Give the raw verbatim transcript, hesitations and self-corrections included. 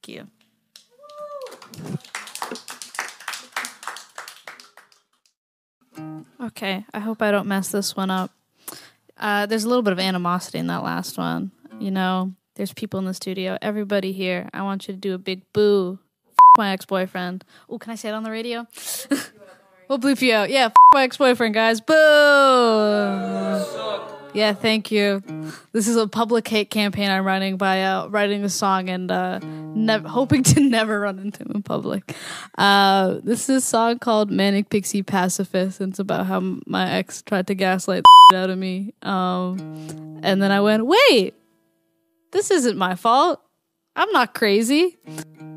Thank you. Okay, I hope I don't mess this one up. Uh, there's a little bit of animosity in that last one. You know, there's people in the studio. Everybody here, I want you to do a big boo. F*** my ex-boyfriend. Oh, can I say it on the radio? We'll bleep you out. Yeah, f*** my ex-boyfriend, guys. Boo! Yeah, thank you. This is a public hate campaign I'm running by uh, writing a song and uh, ne- hoping to never run into him in public. Uh, this is a song called Manic Pixie Pacifist, and it's about how my ex tried to gaslight the out of me. Um, and then I went, wait, this isn't my fault. I'm not crazy.